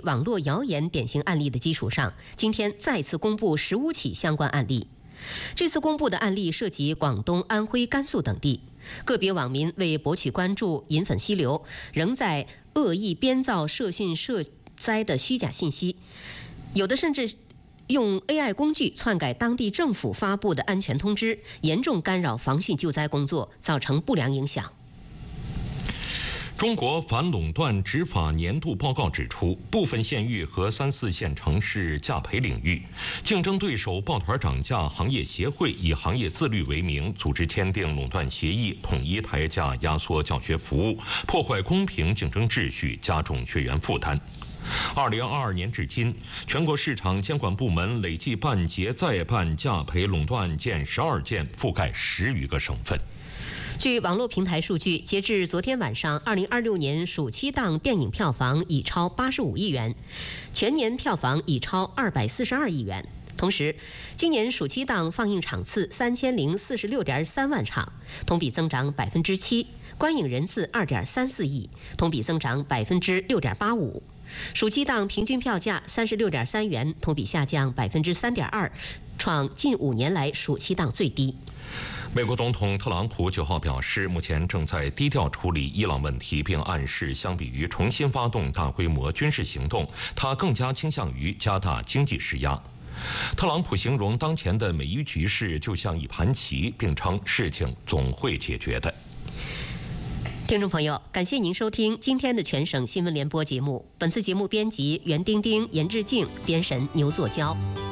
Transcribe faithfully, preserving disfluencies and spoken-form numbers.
网络谣言典型案例的基础上，今天再次公布十五起相关案例。这次公布的案例涉及广东、安徽、甘肃等地，个别网民为博取关注、引粉吸流，仍在恶意编造涉汛涉灾的虚假信息，有的甚至用 A I 工具篡改当地政府发布的安全通知，严重干扰防汛救灾工作，造成不良影响。 中国反垄断执法年度报告指出，部分县域和三四线城市价赔领域，竞争对手抱团涨价行业协会以行业自律为名，组织签订垄断协议，统一抬价，压缩教学服务，破坏公平竞争秩序，加重学员负担。二零二二年至今，全国市场监管部门累计办结再办价赔垄断案件十二件，覆盖十余个省份。 据网络平台数据，截至昨天晚上，二零二六年暑期档电影票房已超八十五亿元，全年票房已超二百四十二亿元。同时，今年暑期档放映场次三千零四十六点三万场，同比增长百分之七，观影人次二点三四亿，同比增长百分之六点八五。暑期档平均票价三十六点三元，同比下降百分之三点二，创近五年来暑期档最低。 美国总统特朗普九号表示，目前正在低调处理伊朗问题，并暗示相比于重新发动大规模军事行动，他更加倾向于加大经济施压。特朗普形容当前的美伊局势就像一盘棋，并称事情总会解决的。 听众朋友，感谢您收听今天的全省新闻联播节目。本次节目编辑袁丁丁、严志静，编审牛作娇。